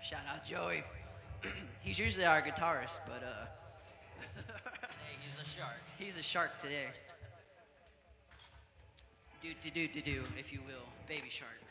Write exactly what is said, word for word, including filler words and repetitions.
Shout out Joey. He's usually our guitarist, but uh, Today he's a shark. he's a shark today. Do do do do do, if you will, baby shark.